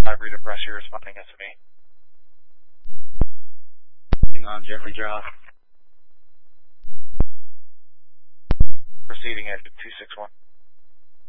Rita Brushy responding SME. On Jeffrey Drive. Proceeding exit 261.